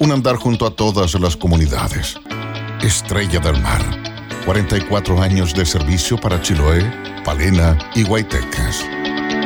Un andar junto a todas las comunidades. Estrella del Mar. 44 años de servicio para Chiloé, Palena y Guaytecas.